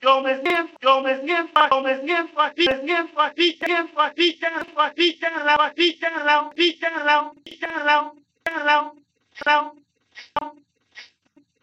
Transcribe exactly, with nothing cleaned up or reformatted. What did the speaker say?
yo me siento, yo me siento, yo me siento así, me siento así, siento así, siento así, siento así, siento así, siento así, siento así, siento así, siento así,